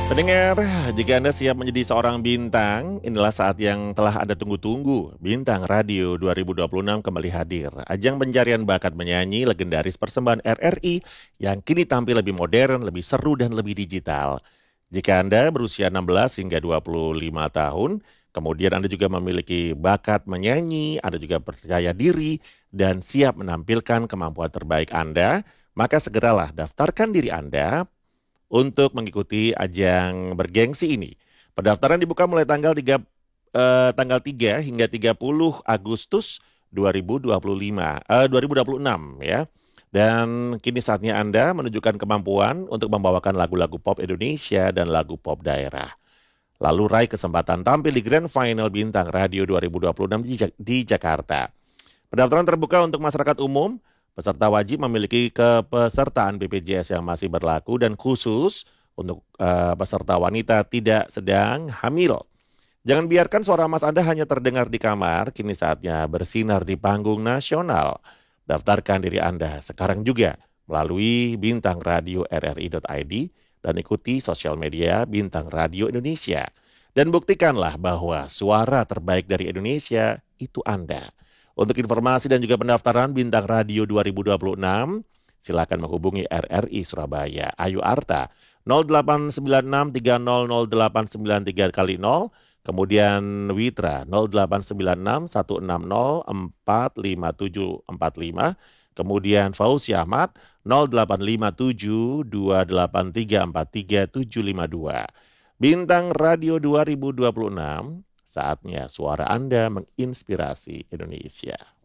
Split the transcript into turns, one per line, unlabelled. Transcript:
Pendengar, jika Anda siap menjadi seorang bintang, inilah saat yang telah Anda tunggu-tunggu. Bintang Radio 2026 kembali hadir. Ajang pencarian bakat menyanyi legendaris persembahan RRI yang kini tampil lebih modern, lebih seru, dan lebih digital. Jika Anda berusia 16 hingga 25 tahun, kemudian Anda juga memiliki bakat menyanyi, Anda juga percaya diri, dan siap menampilkan kemampuan terbaik Anda, maka segeralah daftarkan diri Anda untuk mengikuti ajang bergengsi ini. Pendaftaran dibuka mulai tanggal 3 hingga 30 Agustus 2026 ya. Dan kini saatnya Anda menunjukkan kemampuan untuk membawakan lagu-lagu pop Indonesia dan lagu pop daerah. Lalu raih kesempatan tampil di Grand Final Bintang Radio 2026 di Jakarta. Pendaftaran terbuka untuk masyarakat umum. Peserta wajib memiliki kepesertaan BPJS yang masih berlaku dan khusus untuk peserta wanita tidak sedang hamil. Jangan biarkan suara Mas Anda hanya terdengar di kamar, kini saatnya bersinar di panggung nasional. Daftarkan diri Anda sekarang juga melalui Bintang Radio RRI.id dan ikuti sosial media Bintang Radio Indonesia. Dan buktikanlah bahwa suara terbaik dari Indonesia itu Anda. Untuk informasi dan juga pendaftaran Bintang Radio 2026, silakan menghubungi RRI Surabaya. Ayu Arta 0896300893 kali 0, kemudian Witra 089616045745, kemudian Fauzi Ahmad 085728343752. Bintang Radio 2026, saatnya suara Anda menginspirasi Indonesia.